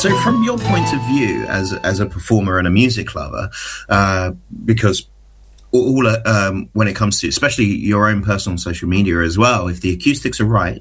So, from your point of view as a performer and a music lover, because all when it comes to, especially your own personal social media as well, if the acoustics are right,